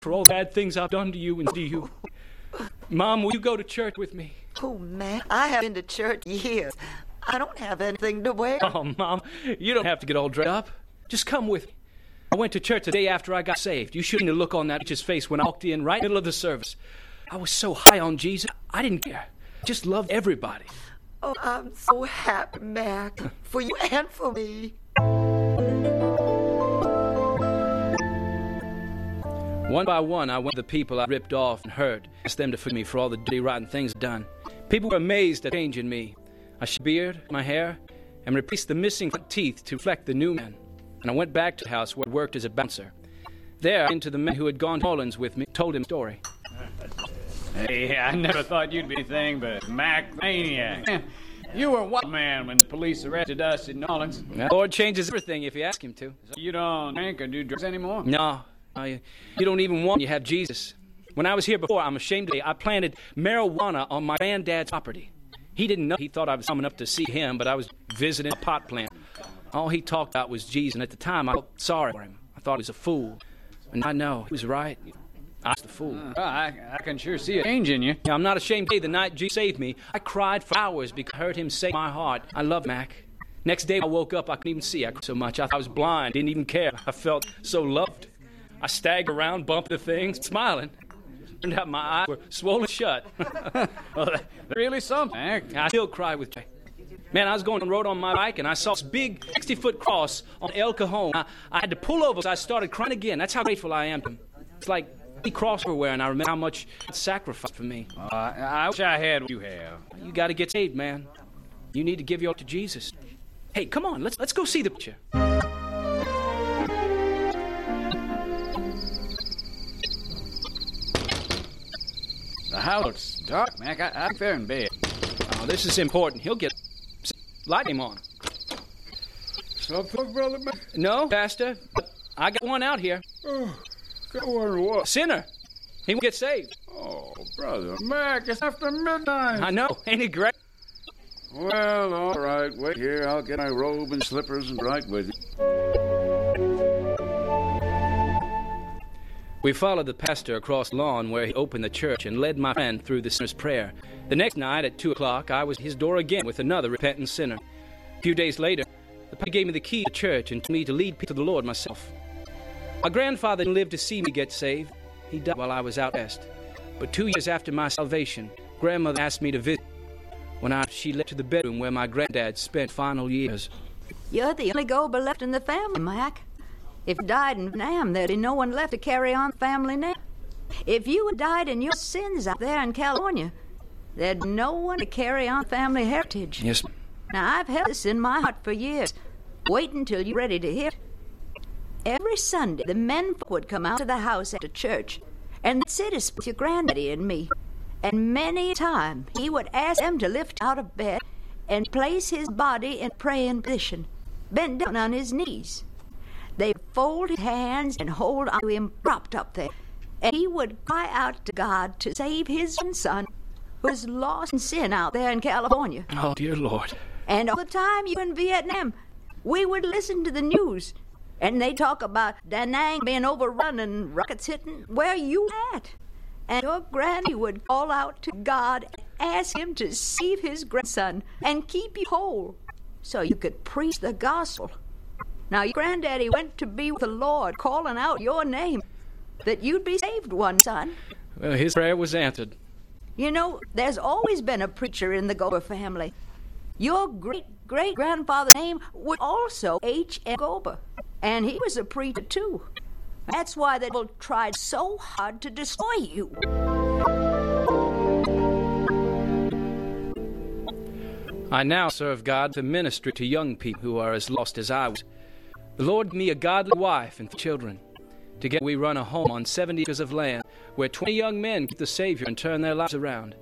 for all the bad things I've done to you and to you. Mom, will you go to church with me? Oh, man, I haven't been to church years. I don't have anything to wear. Oh, Mom, you don't have to get all dressed up. Just come with me. I went to church the day after I got saved. You shouldn't have looked on that preacher's face when I walked in right in the middle of the service. I was so high on Jesus, I didn't care. I just loved everybody. Oh, I'm so happy, Mac, for you and for me. One by one, I went to the people I ripped off and hurt, asked them to forgive me for all the dirty, rotten things I'd done. People were amazed at the change in me. I shaved my beard, my hair, and replaced the missing front teeth to reflect the new man. And I went back to the house where I worked as a bouncer. There, into the man who had gone to New Orleans with me, told him a story. Hey, I never thought you'd be anything but Mac Maniac. You were a wild man when the police arrested us in New Orleans. The Lord changes everything if you ask him to. So you don't drink or do drugs anymore? No, you don't even want when you have Jesus. When I was here before, I'm ashamed to say, I planted marijuana on my granddad's property. He didn't know. He thought I was coming up to see him, but I was visiting a pot plant. All he talked about was Jesus, and at the time, I felt sorry for him. I thought he was a fool. And I know, he was right. I was the fool. I can sure see a change in you. Yeah, I'm not ashamed to say the night Jesus saved me, I cried for hours because I heard him say my heart, I love Mac. Next day, I woke up, I couldn't even see. I cried so much. I thought I was blind, didn't even care. I felt so loved. I staggered around, bumped the things, smiling. Turned out my eyes were swollen shut. Well, that's really something. I still cry with joy. Man, I was going on the road on my bike, and I saw this big 60-foot cross on El Cajon. I had to pull over, so I started crying again. That's how grateful I am to him. It's like he crossed everywhere, and I remember how much it sacrificed for me. I wish I had what you have. You got to get saved, man. You need to give your heart to Jesus. Hey, come on, let's go see the picture. The house looks dark, Mac. I'm fair in bed. Oh, this is important. He'll get light him on. Something, Brother Mac? No, Pastor. I got one out here. Oh, got one what? Sinner. He won't get saved. Oh, Brother Mac, it's after midnight. I know. Ain't it great? Well, all right. Wait here. I'll get my robe and slippers and right with you. We followed the pastor across the lawn where he opened the church and led my friend through the sinner's prayer. The next night at 2 o'clock, I was at his door again with another repentant sinner. A few days later, the pastor gave me the key to the church and told me to lead people to the Lord myself. My grandfather didn't live to see me get saved. He died while I was out west. But 2 years after my salvation, Grandmother asked me to visit. She led to the bedroom where my granddad spent final years. You're the only Gober left in the family, Mac. If you died in Vietnam, there'd be no one left to carry on the family name. If you had died in your sins out there in California, there'd be no one to carry on family heritage. Yes. Now, I've held this in my heart for years, waiting till you're ready to hear it. Every Sunday, the men would come out to the house after church, and they'd sit with your granddaddy and me. And many a time, he would ask them to lift out of bed and place his body in praying position, bent down on his knees. They'd fold his hands and hold on to him propped up there, and he would cry out to God to save his son, who was lost in sin out there in California. Oh, dear Lord. And all the time you were in Vietnam, we would listen to the news, and they'd talk about Da Nang being overrun and rockets hitting. Where you at? And your granny would call out to God and ask him to save his grandson and keep you whole so you could preach the gospel. Now, your granddaddy went to be with the Lord, calling out your name, that you'd be saved one, son. Well, his prayer was answered. You know, there's always been a preacher in the Gober family. Your great-great-grandfather's name was also H.M. Gober, and he was a preacher, too. That's why the devil tried so hard to destroy you. I now serve God to minister to young people who are as lost as I was. The Lord gave me a godly wife and 3 children. Together we run a home on 70 acres of land where 20 young men keep the Savior and turn their lives around.